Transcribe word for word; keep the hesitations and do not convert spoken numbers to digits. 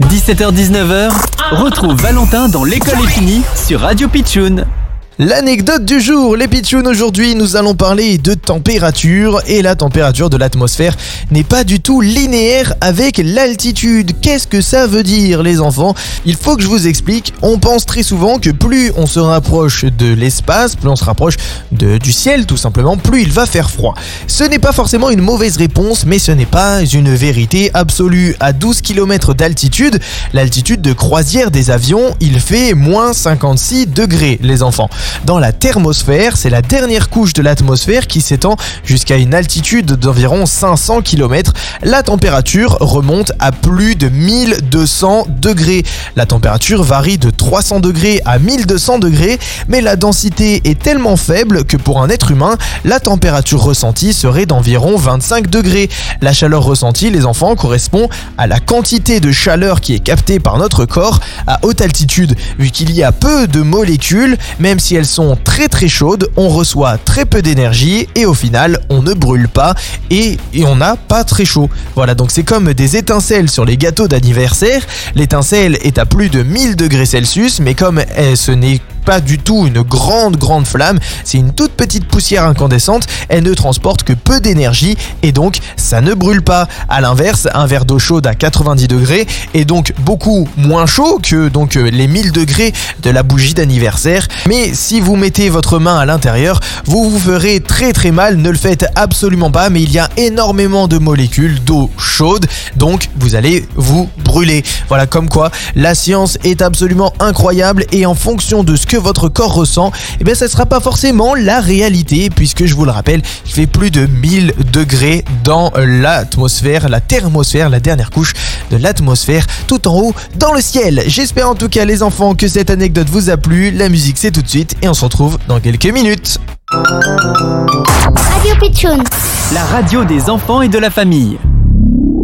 dix-sept heures dix-neuf, retrouve Valentin dans l'école est finie sur Radio Pitchoun. L'anecdote du jour, les pitchouns, aujourd'hui nous allons parler de température et la température de l'atmosphère n'est pas du tout linéaire avec l'altitude. Qu'est-ce que ça veut dire les enfants? Il faut que je vous explique. On pense très souvent que plus on se rapproche de l'espace, plus on se rapproche de, du ciel tout simplement, plus il va faire froid. Ce n'est pas forcément une mauvaise réponse, mais ce n'est pas une vérité absolue. À douze kilomètres d'altitude, l'altitude de croisière des avions, il fait moins cinquante-six degrés les enfants. Dans la thermosphère, c'est la dernière couche de l'atmosphère qui s'étend jusqu'à une altitude d'environ cinq cents kilomètres. La température remonte à plus de mille deux cents degrés. La température varie de trois cents degrés à mille deux cents degrés, mais la densité est tellement faible que pour un être humain, la température ressentie serait d'environ vingt-cinq degrés. La chaleur ressentie, les enfants, correspond à la quantité de chaleur qui est captée par notre corps à haute altitude. Vu qu'il y a peu de molécules, même si elles sont très très chaudes, on reçoit très peu d'énergie et au final on ne brûle pas et, et on n'a pas très chaud. Voilà, donc c'est comme des étincelles sur les gâteaux d'anniversaire. L'étincelle est à plus de mille degrés Celsius, mais comme elle, ce n'est pas du tout une grande grande flamme, c'est une toute petite poussière incandescente, elle ne transporte que peu d'énergie et donc ça ne brûle pas. À l'inverse, un verre d'eau chaude à quatre-vingt-dix degrés est donc beaucoup moins chaud que donc les mille degrés de la bougie d'anniversaire. Mais si vous mettez votre main à l'intérieur, vous vous ferez très très mal, ne le faites absolument pas, mais il y a énormément de molécules d'eau chaude, donc vous allez vous brûler. Voilà, comme quoi la science est absolument incroyable et en fonction de ce que votre corps ressent, eh bien ça ne sera pas forcément la réalité, puisque je vous le rappelle, il fait plus de mille degrés dans l'atmosphère, la thermosphère, la dernière couche de l'atmosphère, tout en haut dans le ciel. J'espère en tout cas les enfants que cette anecdote vous a plu. La musique c'est tout de suite et on se retrouve dans quelques minutes. Radio Pitchoun, La radio des enfants et de la famille.